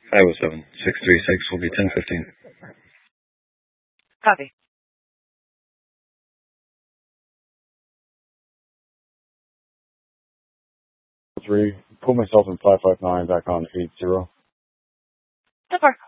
507 636 will be 1015. Copy. Put myself in 559 back on 80. So far.